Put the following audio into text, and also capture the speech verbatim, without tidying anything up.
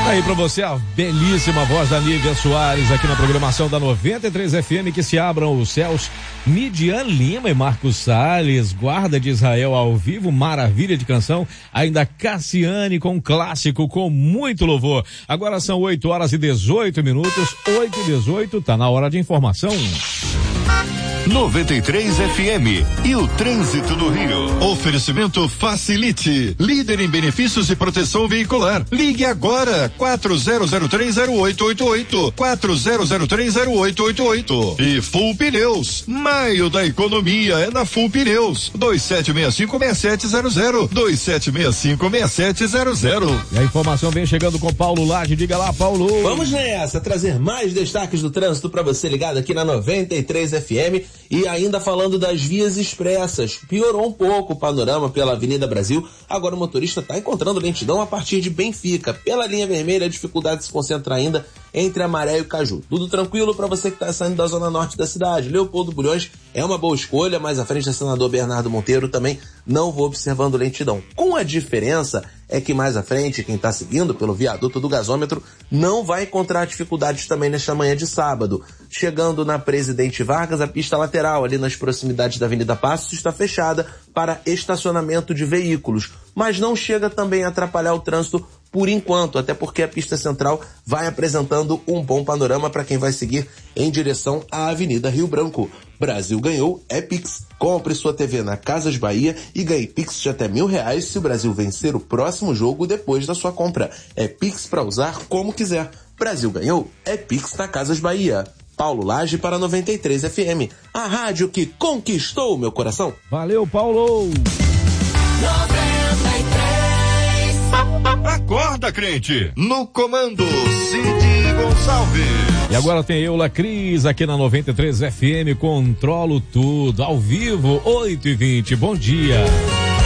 Aí pra você a belíssima voz da Nívia Soares aqui na programação da noventa e três F M, que se abram os céus. Midian Lima e Marcos Salles, Guarda de Israel ao vivo, maravilha de canção. Ainda Cassiane com um clássico com muito louvor. Agora são oito horas e dezoito minutos, oito e dezoito, tá na hora de informação. noventa e três F M e o trânsito do Rio. Oferecimento Facilite, líder em benefícios e proteção veicular. Ligue agora, quatro zero zero três zero oito oito oito, quatro zero zero três zero oito oito oito. E Full Pneus, maio da economia é na Full Pneus, dois sete seis cinco seis sete zero zero, dois sete seis cinco seis sete zero zero. E a informação vem chegando com Paulo Lage, diga lá, Paulo. Vamos nessa, trazer mais destaques do trânsito para você ligado aqui na noventa e três F M. E ainda falando das vias expressas, piorou um pouco o panorama pela Avenida Brasil. Agora o motorista está encontrando lentidão a partir de Benfica. Pela linha vermelha, a dificuldade se concentra ainda entre Amaré e Caju. Tudo tranquilo para você que está saindo da zona norte da cidade. Leopoldo Bulhões é uma boa escolha, mas à frente da senador Bernardo Monteiro também não vou observando lentidão. Com a diferença é que mais à frente, quem está seguindo pelo viaduto do gasômetro não vai encontrar dificuldades também nesta manhã de sábado. Chegando na Presidente Vargas, a pista lateral ali nas proximidades da Avenida Passos está fechada para estacionamento de veículos, mas não chega também a atrapalhar o trânsito por enquanto, até porque a pista central vai apresentando um bom panorama para quem vai seguir em direção à Avenida Rio Branco. Brasil ganhou, é Pix. Compre sua T V na Casas Bahia e ganhe Pix de até mil reais se o Brasil vencer o próximo jogo depois da sua compra. É Pix para usar como quiser. Brasil ganhou, é Pix na Casas Bahia. Paulo Lage para noventa e três F M, a rádio que conquistou o meu coração. Valeu, Paulo! noventa e três. Acorda, crente! No comando, Cid Gonçalves. E agora tem Eula Cris aqui na noventa e três F M, controlo tudo, ao vivo, oito e vinte. Bom dia!